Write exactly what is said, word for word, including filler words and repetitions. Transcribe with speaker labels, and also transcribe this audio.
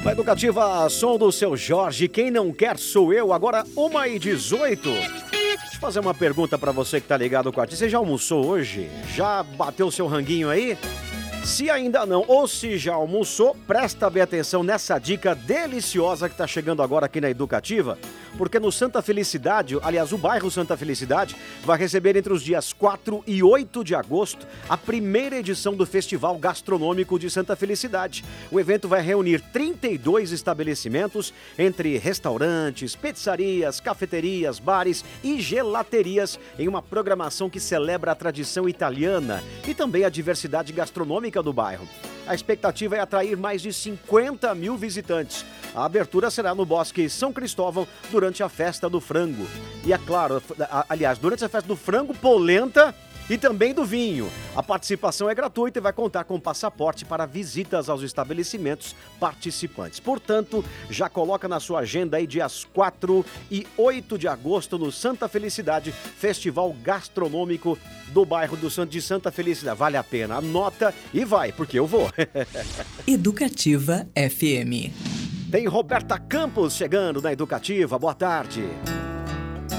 Speaker 1: Na Educativa, som do seu Jorge, quem não quer sou eu, agora uma e dezoito. Deixa eu fazer uma pergunta pra você que tá ligado com a gente. Você já almoçou hoje? Já bateu o seu ranguinho aí? Se ainda não, ou se já almoçou, presta bem atenção nessa dica deliciosa que tá chegando agora aqui na Educativa, porque no Santa Felicidade, aliás, o bairro Santa Felicidade, vai receber entre os dias quatro e oito de agosto a primeira edição do Festival Gastronômico de Santa Felicidade. O evento vai reunir trinta e dois estabelecimentos, entre restaurantes, pizzarias, cafeterias, bares e gelaterias, em uma programação que celebra a tradição italiana e também a diversidade gastronômica do bairro. A expectativa é atrair mais de cinquenta mil visitantes. A abertura será no Bosque São Cristóvão durante a Festa do Frango. E é claro, aliás, durante a Festa do Frango, polenta e também do vinho. A participação é gratuita e vai contar com passaporte para visitas aos estabelecimentos participantes. Portanto, já coloca na sua agenda aí dias quatro e oito de agosto no Santa Felicidade, Festival Gastronômico do bairro do Santo de Santa Felicidade. Vale a pena, anota e vai, porque eu vou.
Speaker 2: Educativa F M.
Speaker 1: Tem Roberta Campos chegando na Educativa. Boa tarde.